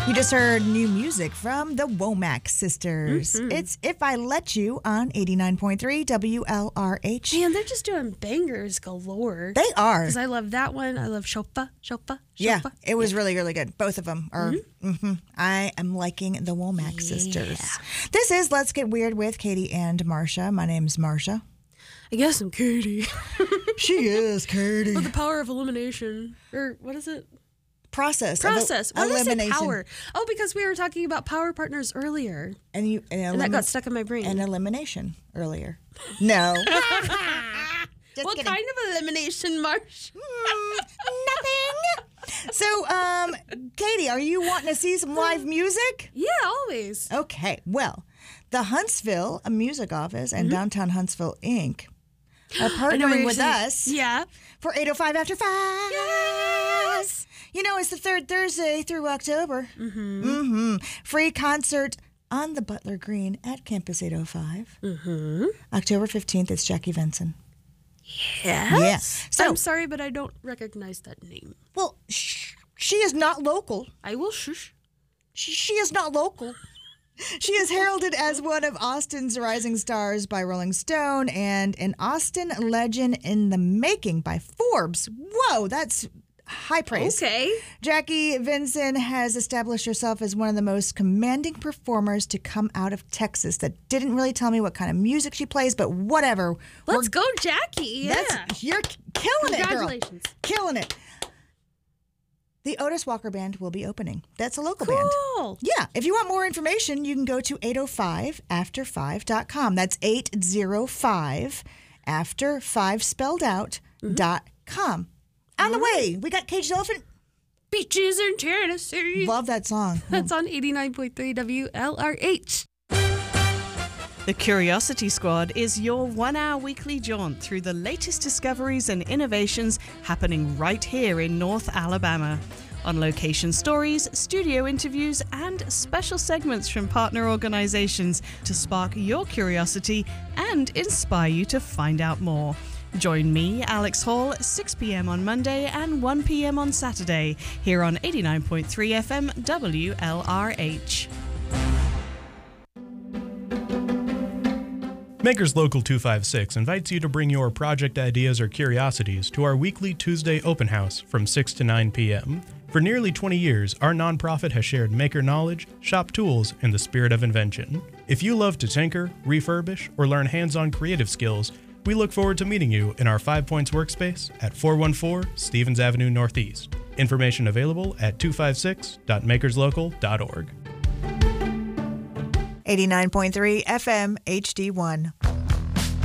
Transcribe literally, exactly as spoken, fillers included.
You just heard new music from the Womack Sisters. Mm-hmm. It's If I Let You on eighty-nine point three W L R H. Man, they're just doing bangers galore. They are. Because I love that one. I love Choppa, Choppa, Choppa. Yeah, it was really, really good. Both of them are. Mm-hmm. Mm-hmm. I am liking the Womack yeah. Sisters. This is Let's Get Weird with Katie and Marsha. My name's Marsha. I guess I'm Katie. She is Katie. With the power of elimination. Or what is it? Process. Process. Why did I say power? Oh, because we were talking about power partners earlier. And you and, and that got stuck in my brain. And elimination earlier. No. What kidding. Kind of elimination, Marsh? Mm, nothing. So, um, Katie, are you wanting to see some live music? Yeah, always. Okay. Well, the Huntsville Music Office and mm-hmm. Downtown Huntsville Incorporated are partnering with saying. us. Yeah. For eight oh five After five. Yes. You know, it's the third Thursday through October. Mm-hmm. Mm-hmm. Free concert on the Butler Green at Campus eight oh five. Mm-hmm. October fifteenth, it's Jackie Venson. Yes. Yes. So, I'm sorry, but I don't recognize that name. Well, sh- she is not local. I will shush. She, she is not local. She is heralded as one of Austin's rising stars by Rolling Stone and an Austin legend in the making by Forbes. Whoa, that's high praise. Okay. Jackie Venson has established herself as one of the most commanding performers to come out of Texas. That didn't really tell me what kind of music she plays, but whatever. Let's We're, go, Jackie. Yeah. You're killing it, girl. Congratulations. Killing it. The Otis Walker Band will be opening. That's a local cool. band. Cool. Yeah. If you want more information, you can go to eight oh five after five dot com. That's eight oh five after five spelled out mm-hmm. dot com. On the way, we got Caged Elephant. Beaches in Tennessee. Love that song. That's on eighty-nine point three W L R H. The Curiosity Squad is your one-hour weekly jaunt through the latest discoveries and innovations happening right here in North Alabama. On-location stories, studio interviews, and special segments from partner organizations to spark your curiosity and inspire you to find out more. Join me, Alex Hall, six p.m. on Monday and one p.m. on Saturday, here on eighty-nine point three F M W L R H. Makers Local two five six invites you to bring your project ideas or curiosities to our weekly Tuesday open house from six to nine p.m. For nearly twenty years, our nonprofit has shared maker knowledge, shop tools, and the spirit of invention. If you love to tinker, refurbish, or learn hands-on creative skills, we look forward to meeting you in our Five Points workspace at four one four Stevens Avenue Northeast. Information available at two five six dot makers local dot org. eighty-nine point three F M H D one.